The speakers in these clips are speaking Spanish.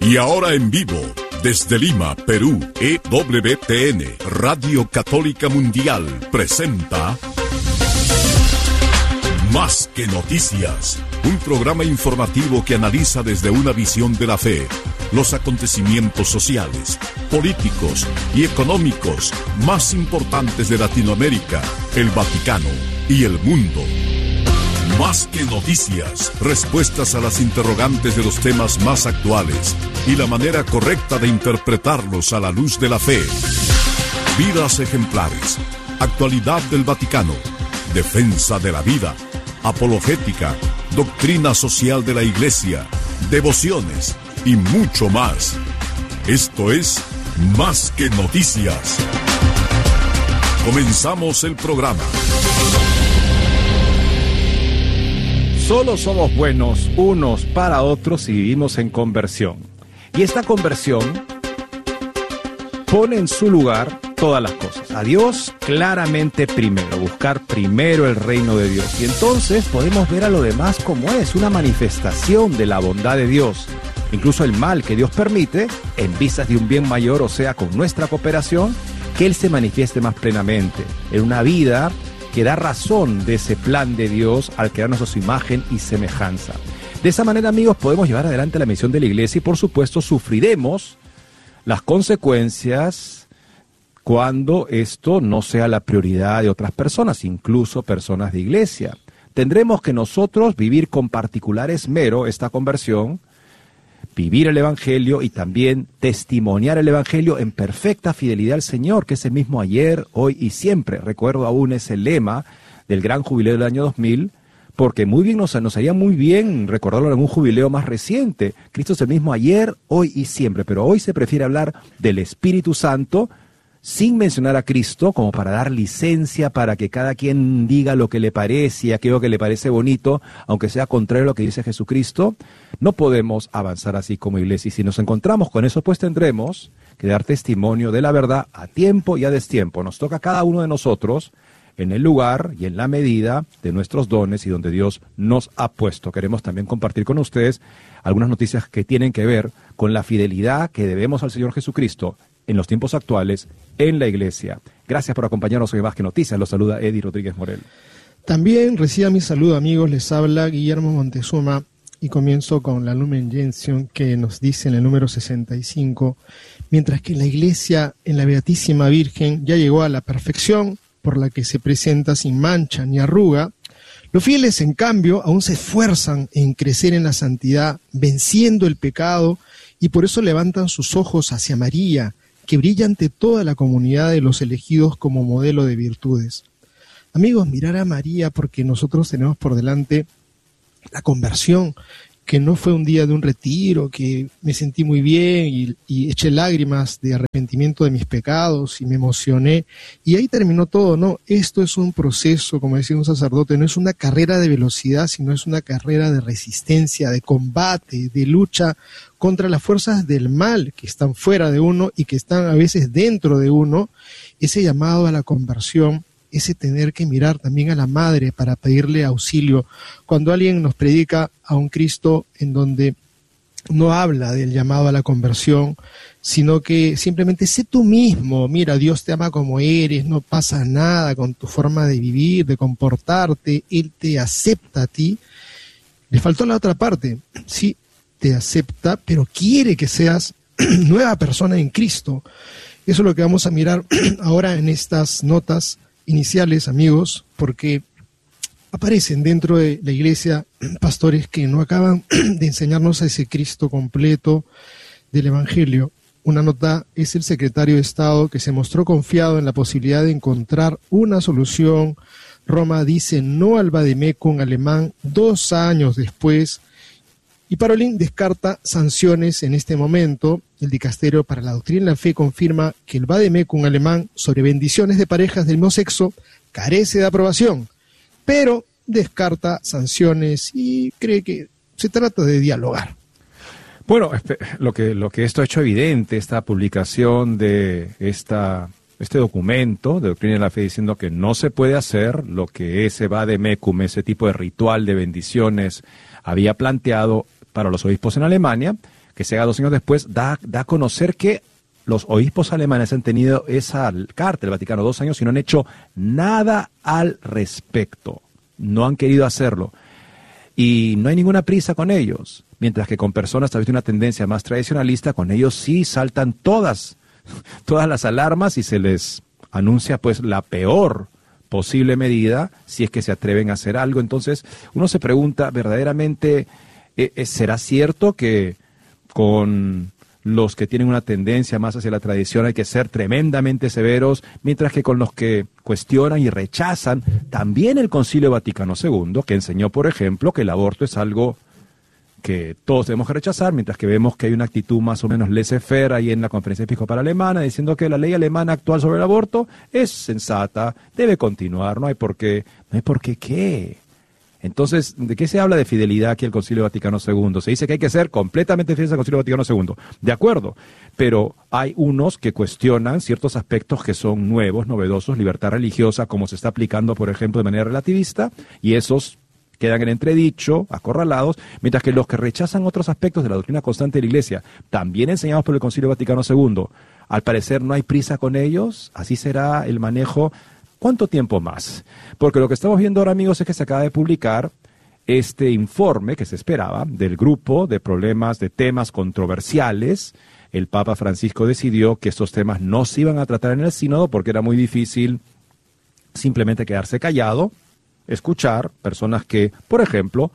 Y ahora en vivo, desde Lima, Perú, EWTN, Radio Católica Mundial, presenta Más que Noticias, un programa informativo que analiza desde una visión de la fe los acontecimientos sociales, políticos y económicos más importantes de Latinoamérica, el Vaticano y el mundo. Más que noticias, respuestas a las interrogantes de los temas más actuales y la manera correcta de interpretarlos a la luz de la fe. Vidas ejemplares, actualidad del Vaticano, defensa de la vida, apologética, doctrina social de la Iglesia, devociones y mucho más. Esto es Más que Noticias. Comenzamos el programa. Solo somos buenos unos para otros si vivimos en conversión. Y esta conversión pone en su lugar todas las cosas. A Dios claramente primero, buscar primero el reino de Dios. Y entonces podemos ver a lo demás como es, una manifestación de la bondad de Dios. Incluso el mal que Dios permite, en vistas de un bien mayor, o sea, con nuestra cooperación, que Él se manifieste más plenamente en una vida que da razón de ese plan de Dios al crearnos a su imagen y semejanza. De esa manera, amigos, podemos llevar adelante la misión de la Iglesia y, por supuesto, sufriremos las consecuencias cuando esto no sea la prioridad de otras personas, incluso personas de Iglesia. Tendremos que nosotros vivir con particular esmero esta conversión, vivir el Evangelio y también testimoniar el Evangelio en perfecta fidelidad al Señor, que es el mismo ayer, hoy y siempre. Recuerdo aún ese lema del gran jubileo del año 2000, porque muy bien nos haría muy bien recordarlo en un jubileo más reciente. Cristo es el mismo ayer, hoy y siempre, pero hoy se prefiere hablar del Espíritu Santo sin mencionar a Cristo, como para dar licencia para que cada quien diga lo que le parece y aquello que le parece bonito, aunque sea contrario a lo que dice Jesucristo. No podemos avanzar así como iglesia. Y si nos encontramos con eso, pues tendremos que dar testimonio de la verdad a tiempo y a destiempo. Nos toca a cada uno de nosotros en el lugar y en la medida de nuestros dones y donde Dios nos ha puesto. Queremos también compartir con ustedes algunas noticias que tienen que ver con la fidelidad que debemos al Señor Jesucristo en los tiempos actuales en la Iglesia. Gracias por acompañarnos hoy en Más que Noticias. Los saluda Eddie Rodríguez Morel. También reciba mi saludo, amigos. Les habla Guillermo Montezuma y comienzo con la Lumen Gentium, que nos dice en el número 65: mientras que la Iglesia en la Beatísima Virgen ya llegó a la perfección, por la que se presenta sin mancha ni arruga, los fieles, en cambio, aún se esfuerzan en crecer en la santidad, venciendo el pecado, y por eso levantan sus ojos hacia María, que brilla ante toda la comunidad de los elegidos como modelo de virtudes. Amigos, mirar a María, porque nosotros tenemos por delante la conversión, que no fue un día de un retiro, que me sentí muy bien y eché lágrimas de arrepentimiento de mis pecados y me emocioné, y ahí terminó todo. No, esto es un proceso, como decía un sacerdote, no es una carrera de velocidad, sino es una carrera de resistencia, de combate, de lucha contra las fuerzas del mal que están fuera de uno y que están a veces dentro de uno. Ese llamado a la conversión, ese tener que mirar también a la Madre para pedirle auxilio. Cuando alguien nos predica a un Cristo en donde no habla del llamado a la conversión, sino que simplemente sé tú mismo, mira, Dios te ama como eres, no pasa nada con tu forma de vivir, de comportarte, Él te acepta a ti. Le faltó la otra parte, sí, te acepta, pero quiere que seas nueva persona en Cristo. Eso es lo que vamos a mirar ahora en estas notas iniciales, amigos, porque aparecen dentro de la Iglesia pastores que no acaban de enseñarnos a ese Cristo completo del Evangelio. Una nota es el secretario de Estado, que se mostró confiado en la posibilidad de encontrar una solución. Roma dice no al Vademecum alemán 2 años después, y Parolin descarta sanciones en este momento. El Dicasterio para la Doctrina y la Fe confirma que el Vademecum alemán sobre bendiciones de parejas del mismo sexo carece de aprobación, pero descarta sanciones y cree que se trata de dialogar. Bueno, lo que esto ha hecho evidente, esta publicación de este documento de Doctrina de la Fe, diciendo que no se puede hacer lo que ese Vademecum, ese tipo de ritual de bendiciones, había planteado para los obispos en Alemania, que se haga 2 años después, da a conocer que los obispos alemanes han tenido esa carta del Vaticano 2 años y no han hecho nada al respecto. No han querido hacerlo. Y no hay ninguna prisa con ellos. Mientras que con personas tal vez de una tendencia más tradicionalista, con ellos sí saltan todas las alarmas y se les anuncia pues la peor posible medida si es que se atreven a hacer algo. Entonces uno se pregunta, ¿verdaderamente será cierto que con los que tienen una tendencia más hacia la tradición hay que ser tremendamente severos, mientras que con los que cuestionan y rechazan también el Concilio Vaticano II, que enseñó, por ejemplo, que el aborto es algo que todos tenemos que rechazar, mientras que vemos que hay una actitud más o menos laissez-faire ahí en la Conferencia Episcopal Alemana, diciendo que la ley alemana actual sobre el aborto es sensata, debe continuar, no hay por qué qué. Entonces, ¿de qué se habla de fidelidad aquí al Concilio Vaticano II? Se dice que hay que ser completamente fieles al Concilio Vaticano II. De acuerdo, pero hay unos que cuestionan ciertos aspectos que son nuevos, novedosos, libertad religiosa, como se está aplicando, por ejemplo, de manera relativista, y esos quedan en entredicho, acorralados, mientras que los que rechazan otros aspectos de la doctrina constante de la Iglesia, también enseñados por el Concilio Vaticano II, al parecer no hay prisa con ellos, así será el manejo. ¿Cuánto tiempo más? Porque lo que estamos viendo ahora, amigos, es que se acaba de publicar este informe que se esperaba del grupo de problemas, de temas controversiales. El Papa Francisco decidió que estos temas no se iban a tratar en el sínodo porque era muy difícil simplemente quedarse callado, escuchar personas que, por ejemplo,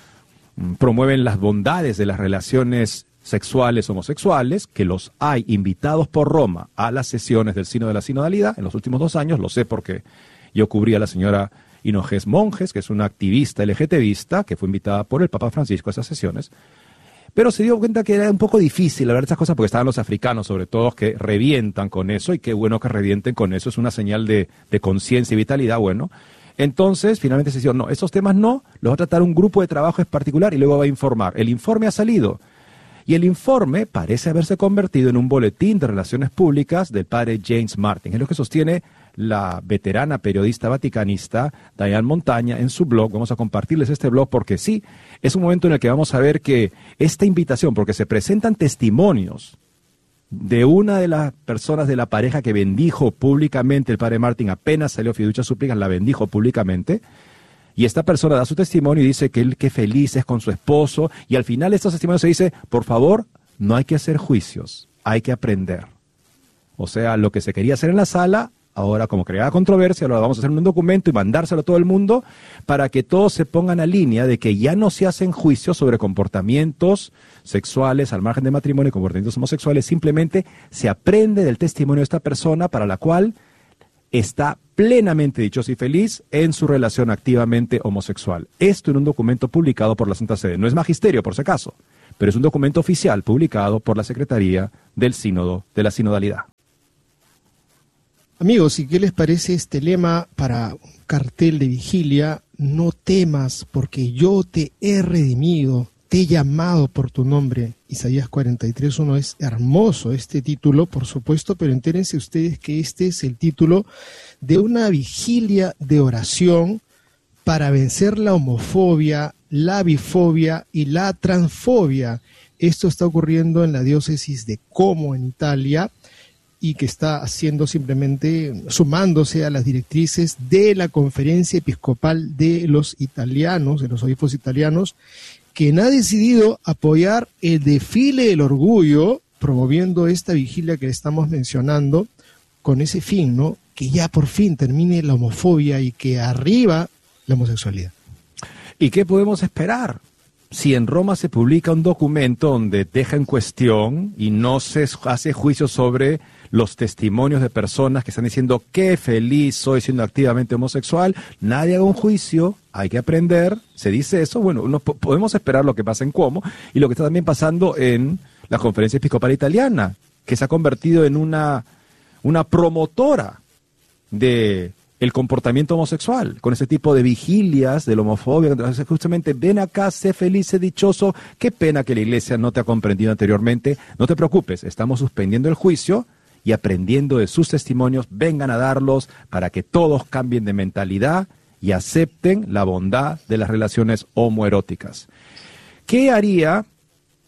promueven las bondades de las relaciones sexuales homosexuales, que los hay invitados por Roma a las sesiones del Sínodo de la Sinodalidad en los últimos 2 años, lo sé porque yo cubrí a la señora Inojés Monjes, que es una activista LGTBista, que fue invitada por el Papa Francisco a esas sesiones, pero se dio cuenta que era un poco difícil hablar de estas cosas porque estaban los africanos, sobre todo, que revientan con eso, y qué bueno que revienten con eso, es una señal de conciencia y vitalidad, bueno. Entonces, finalmente se dijo, no, esos temas no, los va a tratar un grupo de trabajo en particular y luego va a informar. El informe ha salido. Y el informe parece haberse convertido en un boletín de relaciones públicas del padre James Martin. Es lo que sostiene la veterana periodista vaticanista Diane Montaña en su blog. Vamos a compartirles este blog porque sí, es un momento en el que vamos a ver que esta invitación, porque se presentan testimonios de una de las personas de la pareja que bendijo públicamente el padre Martin, apenas salió Fiducia Súplicas, la bendijo públicamente. Y esta persona da su testimonio y dice que él qué feliz es con su esposo. Y al final de estos testimonios se dice, por favor, no hay que hacer juicios, hay que aprender. O sea, lo que se quería hacer en la sala, ahora como creaba controversia, lo vamos a hacer en un documento y mandárselo a todo el mundo para que todos se pongan a línea de que ya no se hacen juicios sobre comportamientos sexuales al margen de matrimonio y comportamientos homosexuales. Simplemente se aprende del testimonio de esta persona para la cual está plenamente dichoso y feliz en su relación activamente homosexual. Esto en un documento publicado por la Santa Sede. No es magisterio, por si acaso, pero es un documento oficial publicado por la Secretaría del Sínodo de la Sinodalidad. Amigos, ¿y qué les parece este lema para un cartel de vigilia? No temas, porque yo te he redimido, te he llamado por tu nombre. Isaías 43:1 es hermoso este título, por supuesto, pero entérense ustedes que este es el título de una vigilia de oración para vencer la homofobia, la bifobia y la transfobia. Esto está ocurriendo en la diócesis de Como, en Italia, y que está haciendo simplemente, sumándose a las directrices de la Conferencia Episcopal de los italianos, de los obispos italianos, quien ha decidido apoyar el desfile del orgullo, promoviendo esta vigilia que estamos mencionando, con ese fin, ¿no? Que ya por fin termine la homofobia y que arriba la homosexualidad. ¿Y qué podemos esperar? Si en Roma se publica un documento donde deja en cuestión y no se hace juicio sobre los testimonios de personas que están diciendo qué feliz soy siendo activamente homosexual, nadie haga un juicio, hay que aprender, se dice eso, bueno, podemos esperar lo que pasa en Como y lo que está también pasando en la Conferencia Episcopal Italiana, que se ha convertido en una promotora de el comportamiento homosexual, con ese tipo de vigilias de la homofobia, justamente ven acá, sé feliz, sé dichoso, qué pena que la Iglesia no te ha comprendido anteriormente, no te preocupes, estamos suspendiendo el juicio y aprendiendo de sus testimonios, vengan a darlos para que todos cambien de mentalidad y acepten la bondad de las relaciones homoeróticas. ¿Qué haría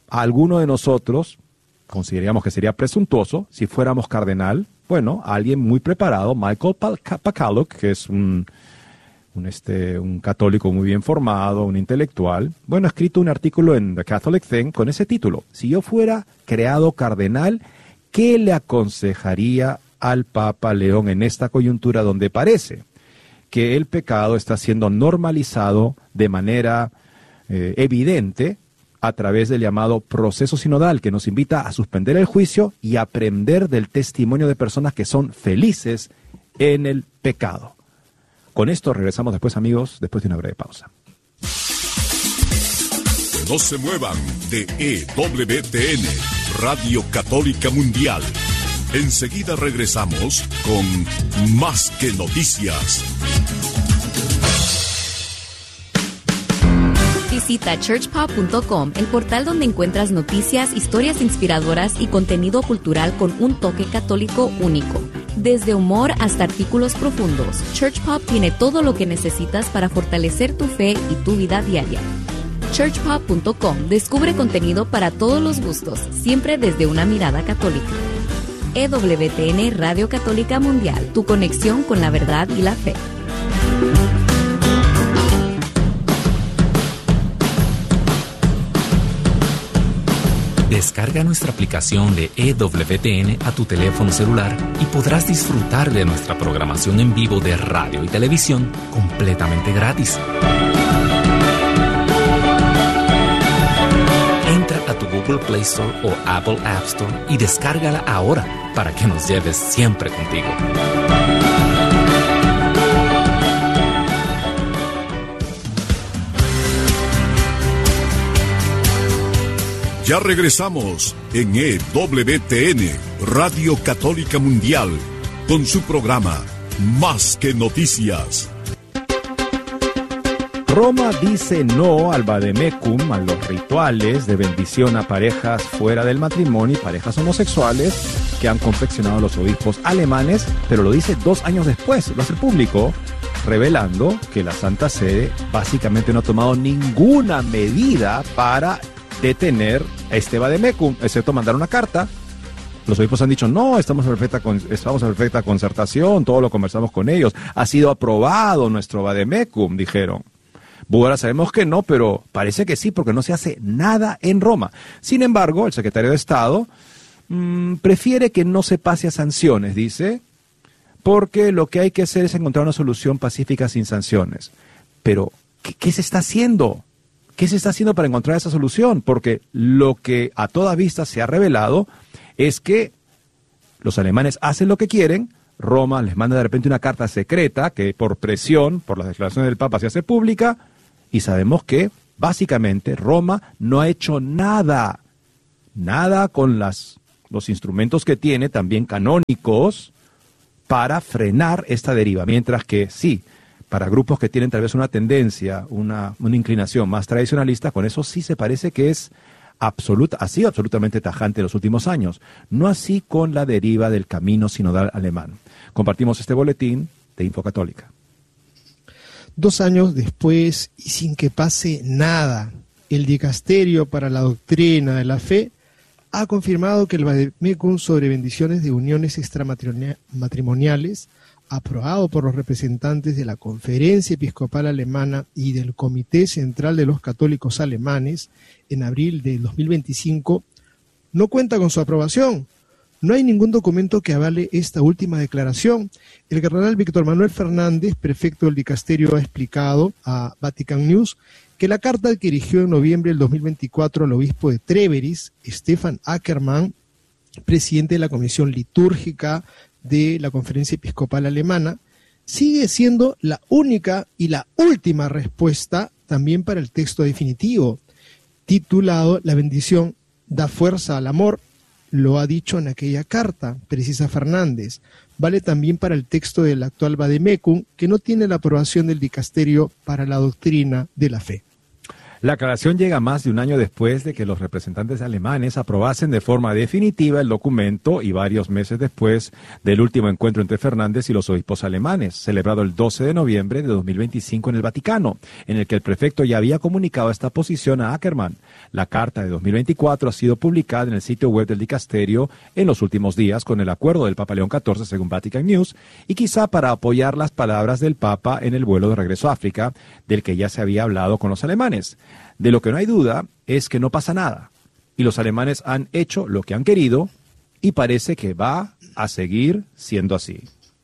a alguno de nosotros consideraríamos que sería presuntuoso si fuéramos cardenal. Bueno, alguien muy preparado, Michael Pakaluk, que es un católico muy bien formado, un intelectual, bueno, ha escrito un artículo en The Catholic Thing con ese título: si yo fuera creado cardenal, ¿qué le aconsejaría al Papa León en esta coyuntura donde parece que el pecado está siendo normalizado de manera evidente a través del llamado proceso sinodal, que nos invita a suspender el juicio y aprender del testimonio de personas que son felices en el pecado? Con esto regresamos después, amigos, después de una breve pausa. No se muevan de EWTN, Radio Católica Mundial. Enseguida regresamos con Más que Noticias. Visita churchpop.com, el portal donde encuentras noticias, historias inspiradoras y contenido cultural con un toque católico único. Desde humor hasta artículos profundos, ChurchPop tiene todo lo que necesitas para fortalecer tu fe y tu vida diaria. churchpop.com descubre contenido para todos los gustos, siempre desde una mirada católica. EWTN Radio Católica Mundial, tu conexión con la verdad y la fe. Descarga nuestra aplicación de EWTN a tu teléfono celular y podrás disfrutar de nuestra programación en vivo de radio y televisión completamente gratis. Entra a tu Google Play Store o Apple App Store y descárgala ahora para que nos lleves siempre contigo. Ya regresamos en EWTN, Radio Católica Mundial, con su programa Más que Noticias. Roma dice no al vademecum, a los rituales de bendición a parejas fuera del matrimonio y parejas homosexuales que han confeccionado los obispos alemanes, pero lo dice 2 años después, lo hace público, revelando que la Santa Sede básicamente no ha tomado ninguna medida para detener este vademecum, excepto mandar una carta. Los obispos han dicho, no, estamos en perfecta concertación, todo lo conversamos con ellos, ha sido aprobado nuestro vademecum, dijeron. Ahora sabemos que no, pero parece que sí, porque no se hace nada en Roma. Sin embargo, el secretario de Estado prefiere que no se pase a sanciones, dice, porque lo que hay que hacer es encontrar una solución pacífica sin sanciones. Pero, ¿qué se está haciendo? ¿Qué se está haciendo para encontrar esa solución? Porque lo que a toda vista se ha revelado es que los alemanes hacen lo que quieren, Roma les manda de repente una carta secreta que por presión, por las declaraciones del Papa se hace pública, y sabemos que básicamente Roma no ha hecho nada con los instrumentos que tiene, también canónicos, para frenar esta deriva, mientras que sí, para grupos que tienen tal vez una tendencia, una inclinación más tradicionalista, con eso sí se parece que ha sido absolutamente tajante en los últimos años. No así con la deriva del camino sinodal alemán. Compartimos este boletín de Info Católica. 2 años después, y sin que pase nada, el Dicasterio para la Doctrina de la Fe ha confirmado que el vademecum sobre bendiciones de uniones extramatrimoniales, aprobado por los representantes de la Conferencia Episcopal Alemana y del Comité Central de los Católicos Alemanes en abril de 2025, no cuenta con su aprobación. No hay ningún documento que avale esta última declaración. El cardenal Víctor Manuel Fernández, prefecto del dicasterio, ha explicado a Vatican News que la carta que dirigió en noviembre del 2024 al obispo de Treveris, Stefan Ackermann, presidente de la Comisión Litúrgica de la Conferencia Episcopal Alemana, sigue siendo la única y la última respuesta también para el texto definitivo, titulado La bendición da fuerza al amor. Lo ha dicho en aquella carta, precisa Fernández. Vale también para el texto del actual vademecum, que no tiene la aprobación del Dicasterio para la Doctrina de la Fe. La aclaración llega más de un año después de que los representantes alemanes aprobasen de forma definitiva el documento y varios meses después del último encuentro entre Fernández y los obispos alemanes, celebrado el 12 de noviembre de 2025 en el Vaticano, en el que el prefecto ya había comunicado esta posición a Ackerman. La carta de 2024 ha sido publicada en el sitio web del dicasterio en los últimos días con el acuerdo del Papa León XIV, según Vatican News, y quizá para apoyar las palabras del Papa en el vuelo de regreso a África, del que ya se había hablado con los alemanes. De lo que no hay duda es que no pasa nada, y los alemanes han hecho lo que han querido, y parece que va a seguir siendo así.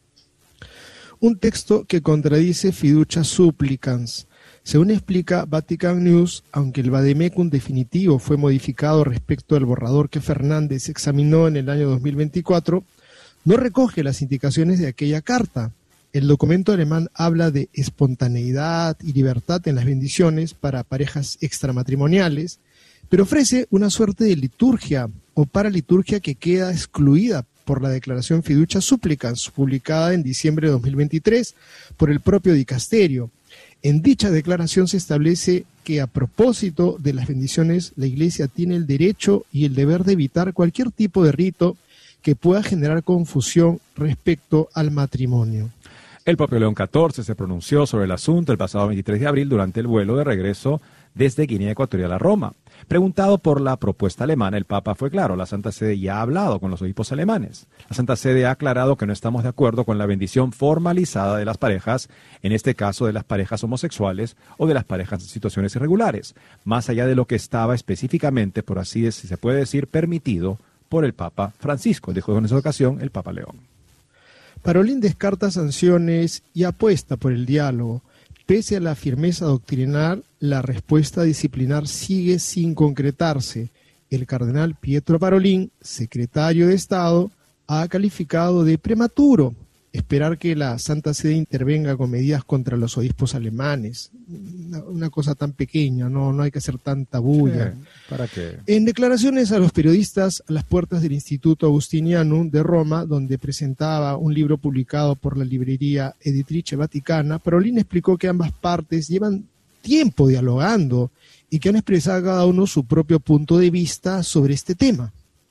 Un texto que contradice Fiducia Supplicans. Según explica Vatican News, aunque el vademecum definitivo fue modificado respecto al borrador que Fernández examinó en el año 2024, no recoge las indicaciones de aquella carta. El documento alemán habla de espontaneidad y libertad en las bendiciones para parejas extramatrimoniales, pero ofrece una suerte de liturgia o paraliturgia que queda excluida por la declaración Fiducia Supplicans, publicada en diciembre de 2023 por el propio dicasterio. En dicha declaración se establece que a propósito de las bendiciones, la Iglesia tiene el derecho y el deber de evitar cualquier tipo de rito que pueda generar confusión respecto al matrimonio. El Papa León XIV se pronunció sobre el asunto el pasado 23 de abril durante el vuelo de regreso desde Guinea Ecuatorial a Roma. Preguntado por la propuesta alemana, el Papa fue claro: la Santa Sede ya ha hablado con los obispos alemanes. La Santa Sede ha aclarado que no estamos de acuerdo con la bendición formalizada de las parejas, en este caso de las parejas homosexuales o de las parejas en situaciones irregulares, más allá de lo que estaba específicamente, por así decir, si se puede decir, permitido por el Papa Francisco, dijo en esa ocasión el Papa León. Parolin descarta sanciones y apuesta por el diálogo. Pese a la firmeza doctrinal, la respuesta disciplinar sigue sin concretarse. El cardenal Pietro Parolin, secretario de Estado, ha calificado de prematuro esperar que la Santa Sede intervenga con medidas contra los obispos alemanes. Una cosa tan pequeña, no hay que hacer tanta bulla. ¿Para qué? En declaraciones a los periodistas a las puertas del Instituto Augustinianum de Roma, donde presentaba un libro publicado por la librería Editrice Vaticana, Parolin explicó que ambas partes llevan tiempo dialogando y que han expresado cada uno su propio punto de vista sobre este tema.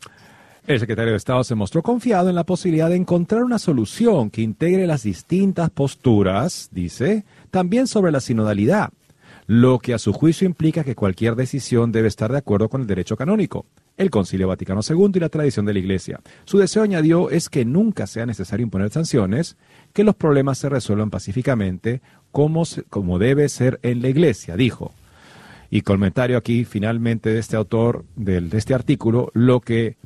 El secretario de Estado se mostró confiado en la posibilidad de encontrar una solución que integre las distintas posturas, dice, también sobre la sinodalidad, lo que a su juicio implica que cualquier decisión debe estar de acuerdo con el derecho canónico, el Concilio Vaticano II y la tradición de la Iglesia. Su deseo, añadió, es que nunca sea necesario imponer sanciones, que los problemas se resuelvan pacíficamente como debe ser en la Iglesia, dijo. Y comentario aquí finalmente de este autor de este artículo: lo de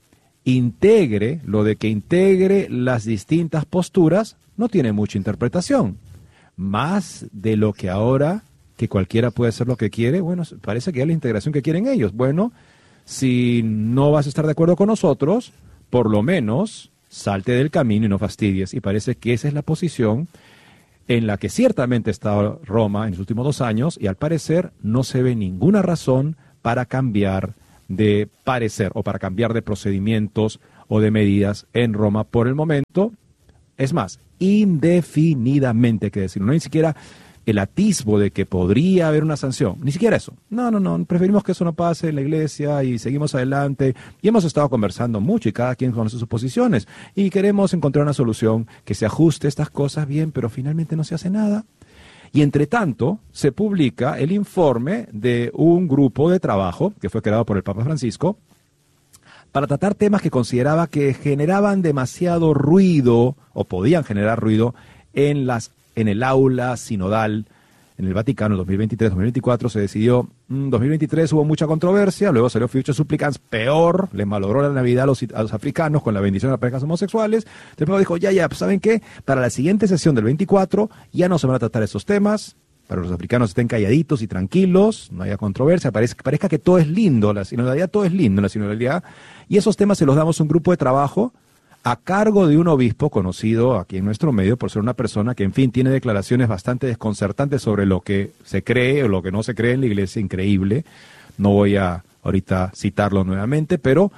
que integre las distintas posturas no tiene mucha interpretación. Más de lo que ahora, que cualquiera puede hacer lo que quiere, bueno, parece que es la integración que quieren ellos. Bueno, si no vas a estar de acuerdo con nosotros, por lo menos salte del camino y no fastidies. Y parece que esa es la posición en la que ciertamente está Roma en los últimos 2 años, y al parecer no se ve ninguna razón para cambiar de parecer o para cambiar de procedimientos o de medidas en Roma por el momento. Es más, indefinidamente, hay que decirlo, no hay ni siquiera el atisbo de que podría haber una sanción, ni siquiera eso. No, preferimos que eso no pase en la Iglesia y seguimos adelante, y hemos estado conversando mucho y cada quien conoce sus posiciones y queremos encontrar una solución que se ajuste a estas cosas bien, pero finalmente no se hace nada. Y entre tanto, se publica el informe de un grupo de trabajo que fue creado por el Papa Francisco para tratar temas que consideraba que generaban demasiado ruido o podían generar ruido en el aula sinodal en el Vaticano. En 2023-2024 se decidió, 2023 hubo mucha controversia, luego salió Fiducia Supplicans, peor, le malogró la Navidad a los africanos con la bendición a las parejas homosexuales. El Papa dijo, pues ¿saben qué? Para la siguiente sesión del 24 ya no se van a tratar esos temas, para los africanos estén calladitos y tranquilos, no haya controversia, parezca que todo es lindo, la sinodalidad, todo es lindo en la sinodalidad, y esos temas se los damos a un grupo de trabajo a cargo de un obispo conocido aquí en nuestro medio por ser una persona que, en fin, tiene declaraciones bastante desconcertantes sobre lo que se cree o lo que no se cree en la Iglesia, increíble. No voy a ahorita citarlo nuevamente, pero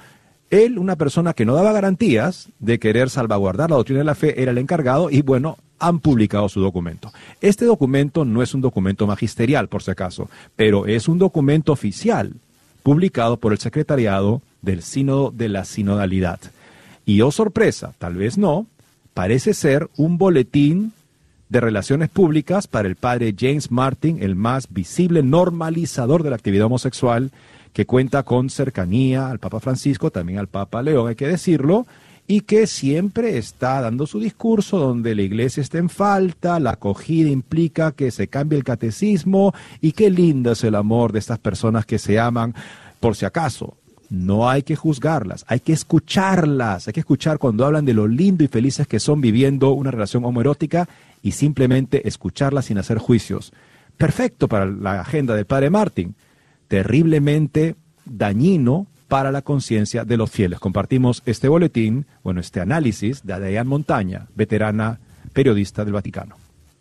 Él, una persona que no daba garantías de querer salvaguardar la doctrina de la fe, era el encargado y bueno, han publicado su documento. Este documento no es un documento magisterial, por si acaso, pero es un documento oficial publicado por el secretariado del Sínodo de la Sinodalidad. Y, oh sorpresa, tal vez no, parece ser un boletín de relaciones públicas para el padre James Martin, el más visible normalizador de la actividad homosexual, que cuenta con cercanía al Papa Francisco, también al Papa León, hay que decirlo, y que siempre está dando su discurso donde la iglesia está en falta, la acogida implica que se cambie el catecismo, y qué lindo es el amor de estas personas que se aman. Por si acaso, no hay que juzgarlas, hay que escucharlas, hay que escuchar cuando hablan de lo lindo y felices que son viviendo una relación homoerótica y simplemente escucharlas sin hacer juicios. Perfecto para la agenda del padre Martin, terriblemente dañino para la conciencia de los fieles. Compartimos este boletín, este análisis de Diane Montaña, veterana periodista del Vaticano.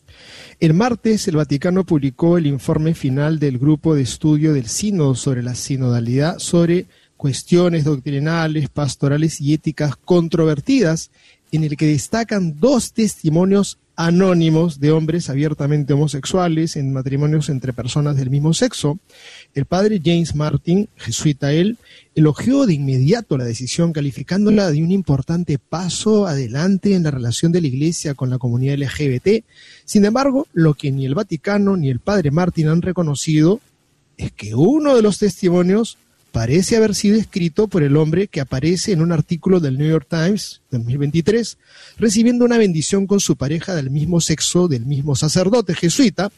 El martes, el Vaticano publicó el informe final del grupo de estudio del Sínodo sobre la sinodalidad, sobre cuestiones doctrinales, pastorales y éticas controvertidas, en el que destacan 2 testimonios anónimos de hombres abiertamente homosexuales en matrimonios entre personas del mismo sexo. El padre James Martin, jesuita él, elogió de inmediato la decisión, calificándola de un importante paso adelante en la relación de la Iglesia con la comunidad LGBT. Sin embargo, lo que ni el Vaticano ni el padre Martin han reconocido es que uno de los testimonios parece haber sido escrito por el hombre que aparece en un artículo del New York Times de 2023, recibiendo una bendición con su pareja del mismo sexo, del mismo sacerdote jesuita,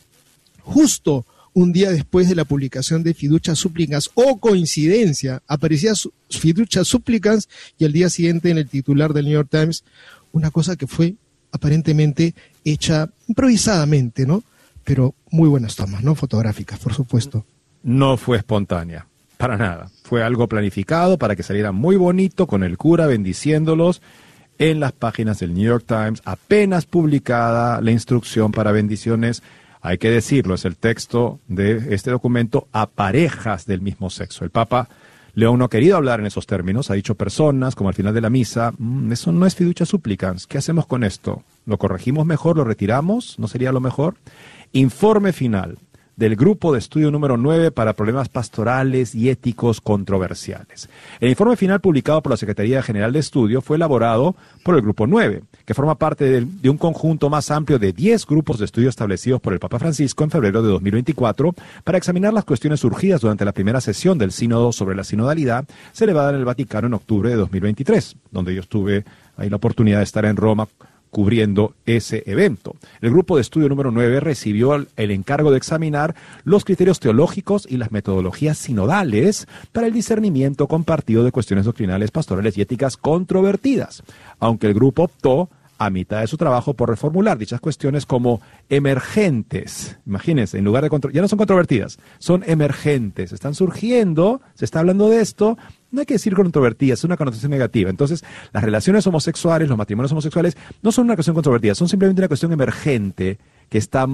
justo un día después de la publicación de Fiducia Supplicans. ¡Oh, coincidencia! Aparecía Fiducia Supplicans y al día siguiente en el titular del New York Times, una cosa que fue aparentemente hecha improvisadamente, ¿no? Pero muy buenas tomas, ¿no? Fotográficas, por supuesto. No fue espontánea. Para nada. Fue algo planificado para que saliera muy bonito con el cura bendiciéndolos en las páginas del New York Times, apenas publicada la instrucción para bendiciones. Hay que decirlo, es el texto de este documento a parejas del mismo sexo. El Papa León no ha querido hablar en esos términos, ha dicho personas, como al final de la misa, eso no es Fiducia Supplicans, ¿qué hacemos con esto? ¿Lo corregimos mejor? ¿Lo retiramos? ¿No sería lo mejor? Informe final del grupo de estudio número 9 para problemas pastorales y éticos controversiales. El informe final publicado por la Secretaría General de Estudio fue elaborado por el grupo 9, que forma parte de un conjunto más amplio de 10 grupos de estudio establecidos por el Papa Francisco en febrero de 2024 para examinar las cuestiones surgidas durante la primera sesión del Sínodo sobre la sinodalidad celebrada en el Vaticano en octubre de 2023, donde yo tuve ahí la oportunidad de estar en Roma cubriendo ese evento. El grupo de estudio número 9 recibió el encargo de examinar los criterios teológicos y las metodologías sinodales para el discernimiento compartido de cuestiones doctrinales, pastorales y éticas controvertidas, aunque el grupo optó a mitad de su trabajo por reformular dichas cuestiones como emergentes. Imagínense, en lugar de ya no son controvertidas, son emergentes, están surgiendo, se está hablando de esto. No hay que decir controvertidas, es una connotación negativa. Entonces, las relaciones homosexuales, los matrimonios homosexuales, no son una cuestión controvertida, son simplemente una cuestión emergente que está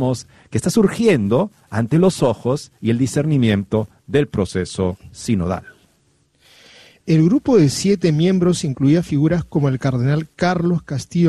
surgiendo ante los ojos y el discernimiento del proceso sinodal. El grupo de 7 miembros incluía figuras como el cardenal Carlos Castillo